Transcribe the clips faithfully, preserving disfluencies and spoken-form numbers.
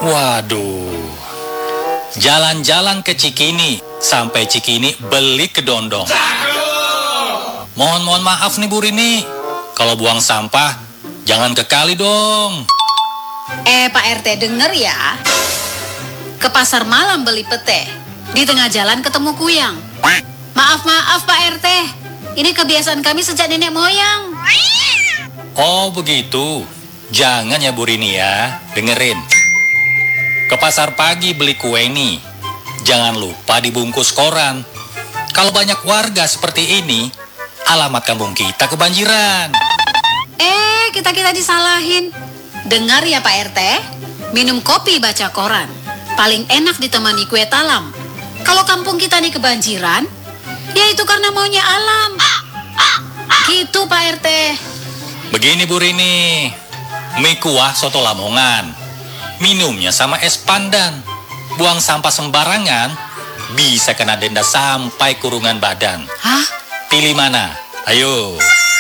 Waduh, jalan-jalan ke Cikini, sampai Cikini beli kedondong. Mohon mohon maaf nih Bu Rini, kalau buang sampah jangan ke kali dong. Eh Pak R T denger ya, ke pasar malam beli pete, di tengah jalan ketemu kuyang. Maaf maaf Pak R T, ini kebiasaan kami sejak nenek moyang. Oh begitu, jangan ya Bu Rini ya, dengerin. Ke pasar pagi beli kue nih, jangan lupa dibungkus koran. Kalau banyak warga seperti ini, alamat kampung kita kebanjiran. Eh, kita-kita disalahin. Dengar ya Pak R T, minum kopi baca koran. Paling enak ditemani kue talam. Kalau kampung kita nih kebanjiran, ya itu karena maunya alam. Gitu Pak R T. Begini Bu Rini, mie kuah soto Lamongan, minumnya sama es pandan. Buang sampah sembarangan, bisa kena denda sampai kurungan badan. Hah? Pilih mana? Ayo.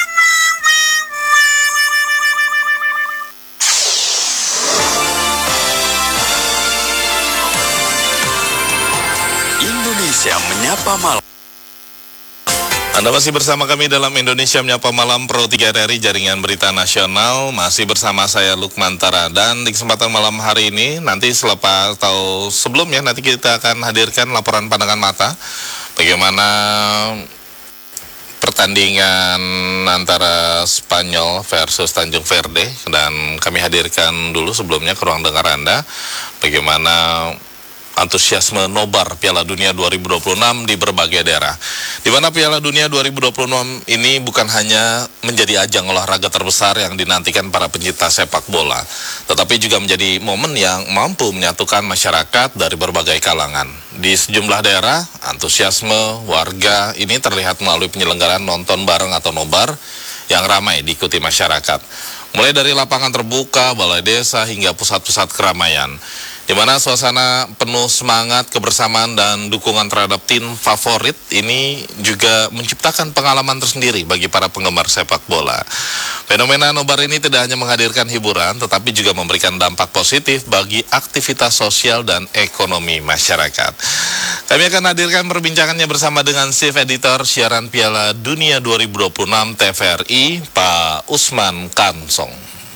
Indonesia Menyapa Malam. Anda masih bersama kami dalam Indonesia Menyapa Malam Pro tiga R I Jaringan Berita Nasional. Masih bersama saya Lukman Tara. Dan di kesempatan malam hari ini, nanti selepas atau sebelumnya nanti kita akan hadirkan laporan pandangan mata bagaimana pertandingan antara Spanyol versus Tanjung Verde. Dan kami hadirkan dulu sebelumnya ke ruang dengar Anda bagaimana antusiasme nobar Piala Dunia dua ribu dua puluh enam di berbagai daerah. Di mana Piala Dunia dua ribu dua puluh enam ini bukan hanya menjadi ajang olahraga terbesar yang dinantikan para pencinta sepak bola, tetapi juga menjadi momen yang mampu menyatukan masyarakat dari berbagai kalangan. Di sejumlah daerah, antusiasme warga ini terlihat melalui penyelenggaraan nonton bareng atau nobar yang ramai diikuti masyarakat. Mulai dari lapangan terbuka, balai desa, hingga pusat-pusat keramaian, di mana suasana penuh semangat, kebersamaan, dan dukungan terhadap tim favorit ini juga menciptakan pengalaman tersendiri bagi para penggemar sepak bola. Fenomena nobar ini tidak hanya menghadirkan hiburan, tetapi juga memberikan dampak positif bagi aktivitas sosial dan ekonomi masyarakat. Kami akan hadirkan perbincangannya bersama dengan Chief Editor Siaran Piala Dunia dua ribu dua puluh enam T V R I, Pak Usman Kansong.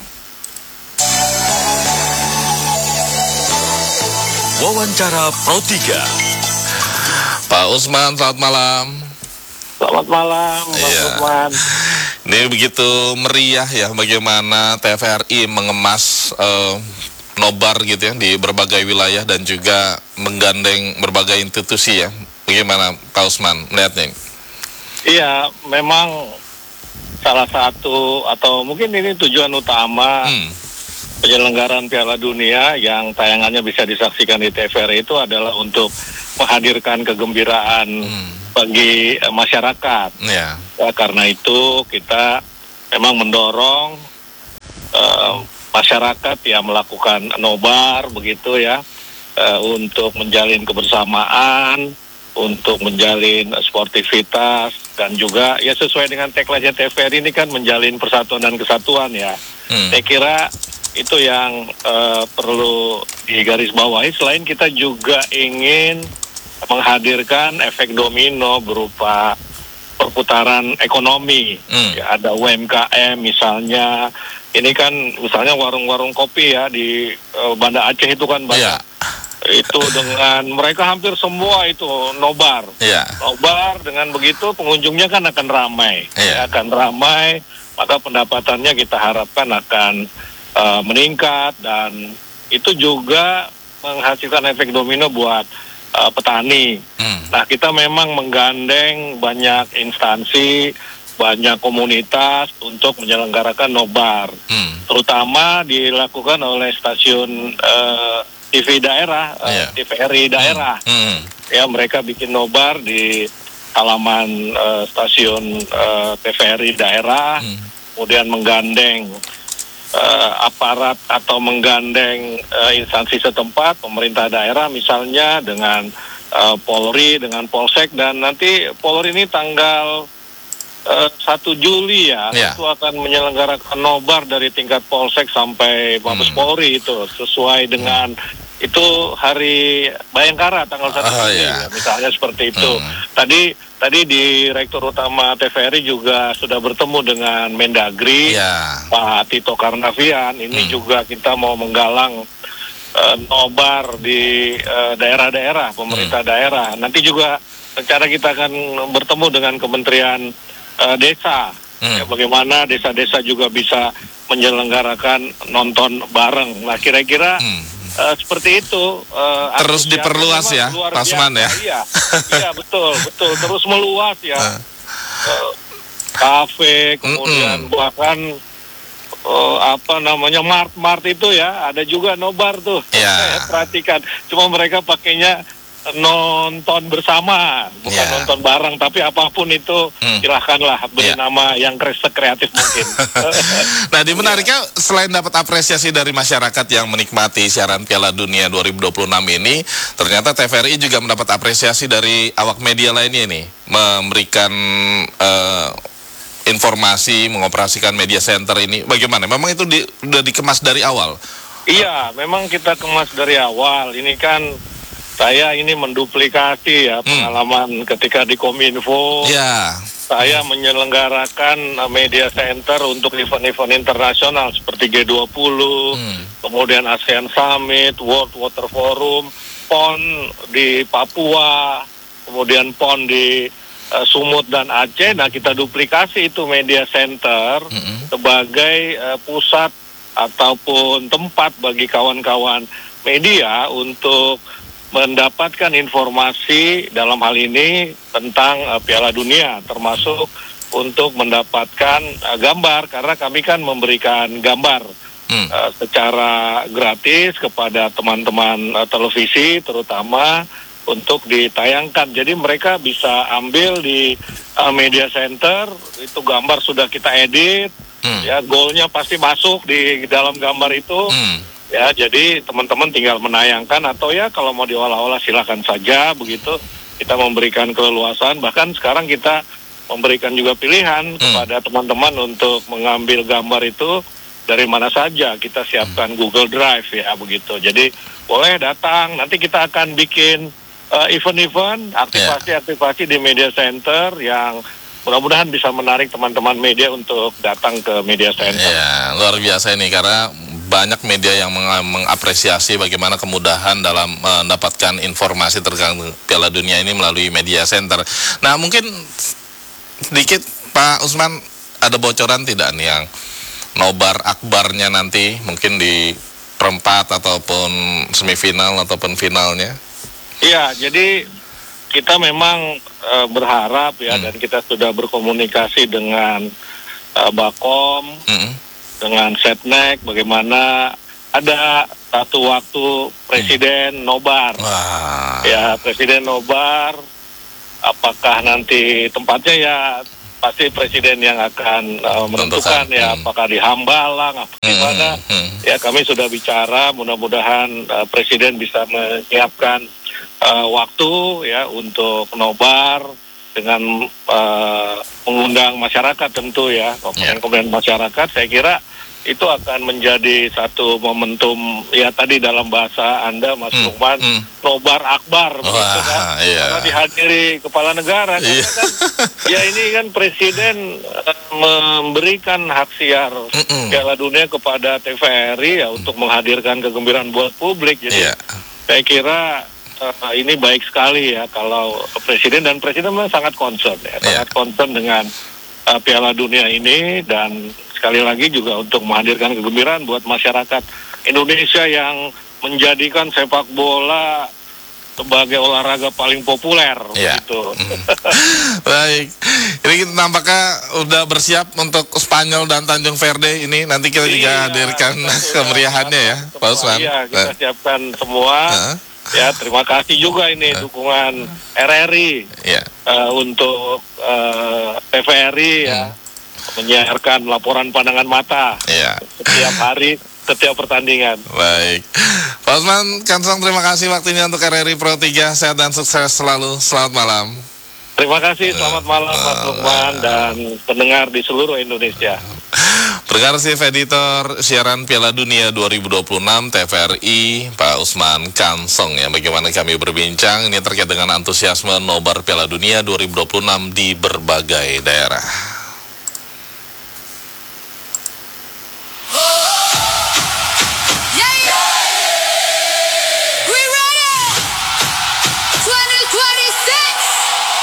Wawancara Pro tiga. Pak Usman, selamat malam. Selamat malam, Pak Iya. Usman. Ini begitu meriah ya bagaimana T V R I mengemas eh, nobar gitu ya di berbagai wilayah dan juga menggandeng berbagai institusi ya. Bagaimana Pak Usman melihatnya? Iya, memang salah satu atau mungkin ini tujuan utama Hmm. penyelenggaraan Piala Dunia yang tayangannya bisa disaksikan di T V R I itu adalah untuk menghadirkan kegembiraan Hmm. bagi eh, masyarakat. Ya. Ya, karena itu kita memang mendorong eh, masyarakat ya melakukan nobar begitu ya, eh, untuk menjalin kebersamaan, untuk menjalin sportivitas, dan juga ya sesuai dengan tagline T V R I ini kan menjalin persatuan dan kesatuan ya. Hmm. Saya kira itu yang uh, perlu digarisbawahi. Selain kita juga ingin menghadirkan efek domino berupa perputaran ekonomi. Hmm. Ya, ada U M K M misalnya. Ini kan misalnya warung-warung kopi ya di uh, Banda Aceh itu kan banyak. Iya. Itu dengan mereka hampir semua itu nobar. Iya. Nobar dengan begitu pengunjungnya kan akan ramai. Iya. Ya, akan ramai, maka pendapatannya kita harapkan akan uh, meningkat, dan itu juga menghasilkan efek domino buat uh, petani. Hmm. Nah, kita memang menggandeng banyak instansi, banyak komunitas untuk menyelenggarakan nobar. Hmm. Terutama dilakukan oleh stasiun uh, T V daerah, Iya. uh, T V R I daerah. Hmm. Ya, mereka bikin nobar di halaman uh, stasiun uh, T V R I daerah, Hmm. kemudian menggandeng uh, aparat atau menggandeng uh, instansi setempat, pemerintah daerah misalnya dengan uh, Polri, dengan Polsek, dan nanti Polri ini tanggal uh, satu Juli ya, Ya. itu akan menyelenggarakan nobar dari tingkat Polsek sampai Mabes Hmm. Polri itu sesuai dengan itu hari Bayangkara tanggal satu Oh, Juli, iya. ya, misalnya seperti itu. Hmm. Tadi tadi Direktur Utama T V R I juga sudah bertemu dengan Mendagri, Ya. Pak Tito Karnavian. Ini Hmm. juga kita mau menggalang eh, nobar di eh, daerah-daerah, pemerintah Hmm. daerah. Nanti juga rencana kita akan bertemu dengan Kementerian eh, Desa. Hmm. Ya, bagaimana desa-desa juga bisa menyelenggarakan nonton bareng. Nah, kira-kira Hmm. eh, seperti itu. eh, Terus antusiasme diperluas memang ya, luar Pak Usman biasa. ya? Iya, iya betul, betul. Terus meluas ya. Eh. Eh, kafe, kemudian Mm-mm. bahkan eh, apa namanya mart-mart itu ya, ada juga nobar tuh. Iya. Saya perhatikan, cuma mereka pakainya nonton bersama, bukan Iya. nonton bareng, tapi apapun itu Hmm. silahkanlah beri Iya. nama yang kre- sekreatif mungkin. Nah, di menariknya selain dapat apresiasi dari masyarakat yang menikmati siaran Piala Dunia dua ribu dua puluh enam ini, ternyata T V R I juga mendapat apresiasi dari awak media lainnya nih, memberikan eh, informasi, mengoperasikan media center ini. Bagaimana? Memang itu di, udah dikemas dari awal? Iya, memang kita kemas dari awal. Ini kan saya ini menduplikasi ya pengalaman ketika di Kominfo. Ya. Saya menyelenggarakan uh, media center untuk event-event internasional seperti G dua puluh, Hmm. kemudian ASEAN Summit, World Water Forum, P O N di Papua, kemudian P O N di uh, Sumut dan Aceh. Nah, kita duplikasi itu media center Mm-mm. sebagai uh, pusat ataupun tempat bagi kawan-kawan media untuk mendapatkan informasi dalam hal ini tentang uh, Piala Dunia, termasuk untuk mendapatkan uh, gambar, karena kami kan memberikan gambar Hmm. uh, secara gratis kepada teman-teman uh, televisi, terutama untuk ditayangkan. Jadi mereka bisa ambil di uh, media center, itu gambar sudah kita edit, Hmm. ya goalnya pasti masuk di dalam gambar itu. Hmm. Ya, jadi teman-teman tinggal menayangkan atau ya kalau mau diolah-olah silakan saja begitu. Kita memberikan keleluasan, bahkan sekarang kita memberikan juga pilihan kepada teman-teman untuk mengambil gambar itu dari mana saja. Kita siapkan Google Drive ya begitu. Jadi boleh datang, nanti kita akan bikin uh, event-event, aktivasi-aktivasi di media center yang mudah-mudahan bisa menarik teman-teman media untuk datang ke media center. Ya, luar biasa ini karena banyak media yang meng- mengapresiasi bagaimana kemudahan dalam mendapatkan informasi terkait Piala Dunia ini melalui media center. Nah, mungkin sedikit Pak Usman, ada bocoran tidak nih yang nobar akbarnya nanti mungkin di perempat ataupun semifinal ataupun finalnya? Iya, jadi kita memang uh, berharap ya, Hmm. dan kita sudah berkomunikasi dengan uh, Bakom, Mm-mm. dengan Setnek, bagaimana ada satu waktu Presiden nobar. Wah. Ya, Presiden nobar, apakah nanti tempatnya ya pasti Presiden yang akan uh, menentukan Menentukan, ya, hmm. apakah di Hambalang, apa gimana. Hmm, hmm. Ya, kami sudah bicara, mudah-mudahan uh, Presiden bisa menyiapkan uh, waktu ya untuk nobar dengan uh, mengundang masyarakat tentu ya, komponen-komponen masyarakat. Saya kira itu akan menjadi satu momentum ya, tadi dalam bahasa Anda Mas Hmm, Lukman, hmm. nobar akbar begitu Wah, kan. iya. Karena dihadiri kepala negara. Karena Iya. kan ya ini kan Presiden uh, memberikan hak siar Mm-mm. Piala Dunia kepada T V R I ya untuk menghadirkan kegembiraan buat publik. Jadi Iya. saya kira uh, ini baik sekali ya kalau Presiden, dan Presiden memang sangat concern ya, Iya. sangat concern dengan uh, Piala Dunia ini, dan sekali lagi juga untuk menghadirkan kegembiraan buat masyarakat Indonesia yang menjadikan sepak bola sebagai olahraga paling populer Iya. gitu. Baik, ini kita nampaknya udah bersiap untuk Spanyol dan Tanjung Verde ini. Nanti kita juga Iya, hadirkan kita sudah kemeriahannya ya, semua. Pak Usman. Iya, kita Nah, siapkan semua. Heeh. Ya, terima kasih juga ini dukungan R R I Iya. eh, untuk eh, T V R I ya, menyiarkan laporan pandangan mata Iya. setiap hari, setiap pertandingan. Baik, Pak Usman Kansong, terima kasih waktunya untuk R R I Pro tiga. Sehat dan sukses selalu. Selamat malam. Terima kasih, selamat malam Mas Lukman dan pendengar di seluruh Indonesia. Pendengar Chief Editor siaran Piala Dunia dua ribu dua puluh enam T V R I, Pak Usman Kansong ya, bagaimana kami berbincang ini terkait dengan antusiasme nobar Piala Dunia dua ribu dua puluh enam di berbagai daerah.